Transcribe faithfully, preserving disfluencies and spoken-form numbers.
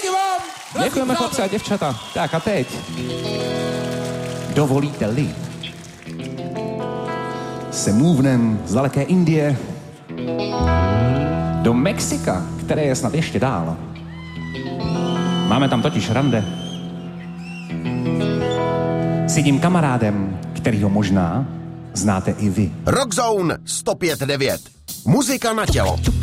Díky vám! Děkujeme, chlapci a děvčata. Tak a teď. Dovolíte-li, se můvnem z daleké Indie do Mexika, které je snad ještě dál. Máme tam totiž rande s jedním kamarádem, kterýho možná znáte i vy. Rockzone sto pět devět. Muzika na tělo.